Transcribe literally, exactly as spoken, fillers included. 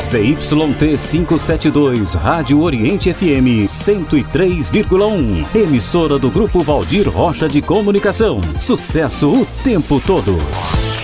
C Y T quinhentos e setenta e dois, Rádio Oriente F M cento e três vírgula um. Emissora do Grupo Valdir Rocha de Comunicação. Sucesso o tempo todo.